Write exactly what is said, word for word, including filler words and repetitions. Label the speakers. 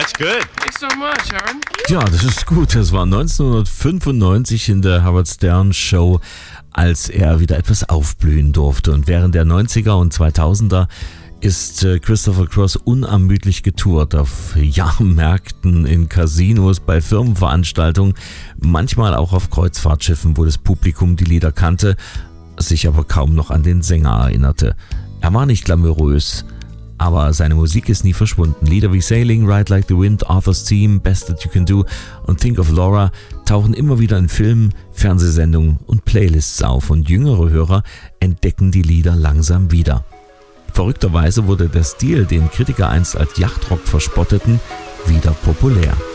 Speaker 1: That's good.
Speaker 2: Thanks so much, Aaron.
Speaker 3: Ja, das ist gut. Das war neunzehnhundertfünfundneunzig in der Howard Stern Show, als er wieder etwas aufblühen durfte. Und während der neunziger und zweitausender ist Christopher Cross unermüdlich getourt auf Jahrmärkten, in Casinos, bei Firmenveranstaltungen, manchmal auch auf Kreuzfahrtschiffen, wo das Publikum die Lieder kannte, sich aber kaum noch an den Sänger erinnerte. Er war nicht glamourös, aber seine Musik ist nie verschwunden. Lieder wie Sailing, Ride Like the Wind, Arthur's Theme, Best That You Can Do und Think of Laura tauchen immer wieder in Filmen, Fernsehsendungen und Playlists auf und jüngere Hörer entdecken die Lieder langsam wieder. Verrückterweise wurde der Stil, den Kritiker einst als Yachtrock verspotteten, wieder populär.